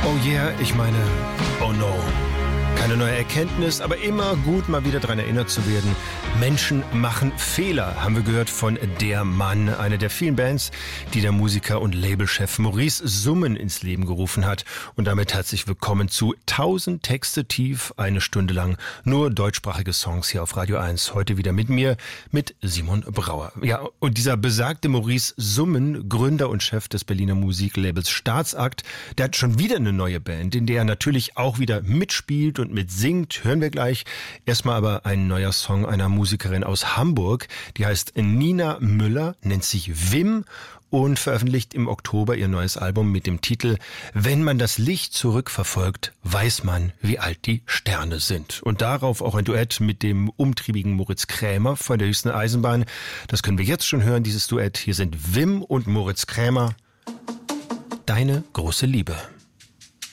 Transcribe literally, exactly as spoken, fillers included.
Oh yeah, ich meine, oh no. Keine neue Erkenntnis, aber immer gut, mal wieder daran erinnert zu werden. Menschen machen Fehler, haben wir gehört von Der Mann, eine der vielen Bands, die der Musiker und Labelchef Maurice Summen ins Leben gerufen hat. Und damit herzlich willkommen zu tausend Texte tief, eine Stunde lang, nur deutschsprachige Songs hier auf Radio eins. Heute wieder mit mir, mit Simon Brauer. Ja, und dieser besagte Maurice Summen, Gründer und Chef des Berliner Musiklabels Staatsakt, der hat schon wieder eine neue Band, in der er natürlich auch wieder mitspielt und mit singt, hören wir gleich. Erstmal aber ein neuer Song einer Musikerin aus Hamburg, die heißt Nina Müller, nennt sich Wim und veröffentlicht im Oktober ihr neues Album mit dem Titel Wenn man das Licht zurückverfolgt, weiß man, wie alt die Sterne sind. Und darauf auch ein Duett mit dem umtriebigen Moritz Krämer von der höchsten Eisenbahn. Das können wir jetzt schon hören, dieses Duett. Hier sind Wim und Moritz Krämer. Deine große Liebe.